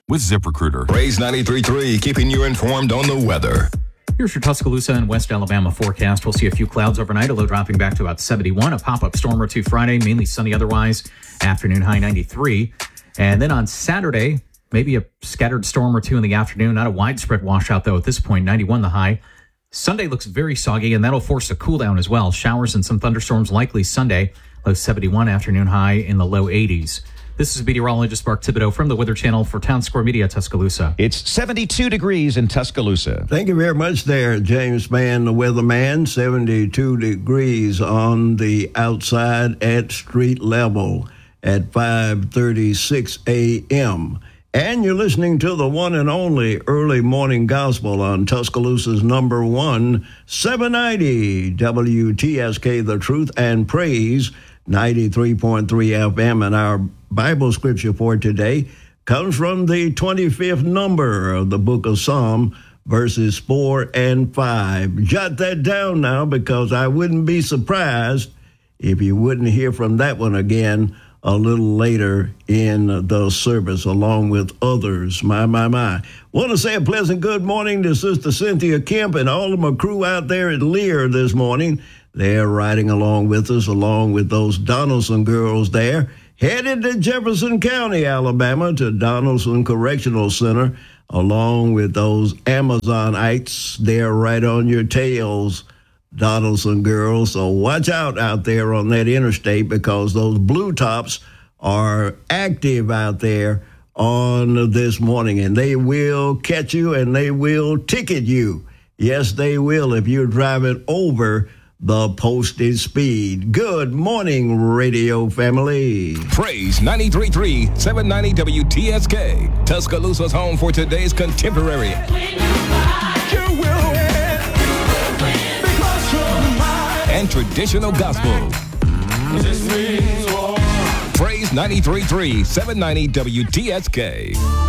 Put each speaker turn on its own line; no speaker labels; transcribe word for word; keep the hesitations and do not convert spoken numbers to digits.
with ZipRecruiter.
Praise ninety-three point three, keeping you informed on the weather.
Here's your Tuscaloosa and West Alabama forecast. We'll see a few clouds overnight, a low dropping back to about seventy-one. A pop-up storm or two Friday, mainly sunny otherwise. Afternoon high ninety-three. And then on Saturday, maybe a scattered storm or two in the afternoon. Not a widespread washout, though, at this point. ninety-one the high. Sunday looks very soggy, and that'll force a cool down as well. Showers and some thunderstorms likely Sunday. Low seventy-one, afternoon high in the low eighties. This is meteorologist Mark Thibodeau from the Weather Channel for Town Square Media, Tuscaloosa.
It's seventy-two degrees in Tuscaloosa.
Thank you very much there, James Mann, the weatherman. seventy-two degrees on the outside at street level at five thirty-six a.m. And you're listening to the one and only Early Morning Gospel on Tuscaloosa's number one, seven ninety W T S K, The Truth and Praise, ninety-three point three F M. And our Bible scripture for today comes from the twenty-fifth number of the book of Psalm, verses four and five. Jot that down now, because I wouldn't be surprised if you wouldn't hear from that one again a little later in the service, along with others. My, my, my. Want to say a pleasant good morning to Sister Cynthia Kemp and all of my crew out there at Lear this morning. They're riding along with us, along with those Donaldson girls there, headed to Jefferson County, Alabama, to Donaldson Correctional Center, along with those Amazonites. They're right on your tails, Donaldson girls. So watch out out there on that interstate, because those blue tops are active out there on this morning, and they will catch you and they will ticket you. Yes, they will, if you're driving over the posted speed. Good morning, radio family.
Praise ninety-three point three, seven ninety W T S K, Tuscaloosa's home for today's contemporary and traditional gospel. Praise ninety-three point three, seven ninety W T S K.